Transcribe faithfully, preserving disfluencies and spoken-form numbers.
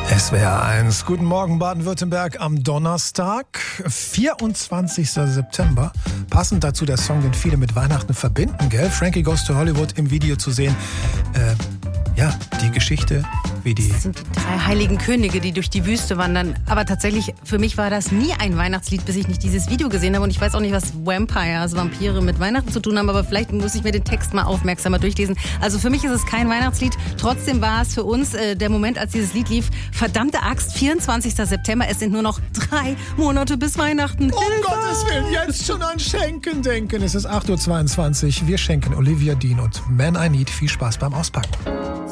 S W R eins. Guten Morgen Baden-Württemberg am Donnerstag, vierundzwanzigster September. Passend dazu der Song, den viele mit Weihnachten verbinden, gell? Frankie Goes to Hollywood im Video zu sehen. Äh, ja, die Geschichte, wie die... Das sind die drei heiligen Könige, die durch die Wüste wandern. Aber tatsächlich, für mich war das nie ein Weihnachtslied, bis ich nicht dieses Video gesehen habe. Und ich weiß auch nicht, was Vampire, also Vampire, mit Weihnachten zu tun haben. Aber vielleicht muss ich mir den Text mal aufmerksamer durchlesen. Also für mich ist es kein Weihnachtslied. Trotzdem war es für uns äh, der Moment, als dieses Lied lief. Verdammte Axt, vierundzwanzigster September. Es sind nur noch drei Monate bis Weihnachten. Um Hilfe! Gottes Willen, jetzt schon an Schenken denken. Es ist acht Uhr zweiundzwanzig. Wir schenken Olivia Dean und Man I Need. Viel Spaß beim Auspacken.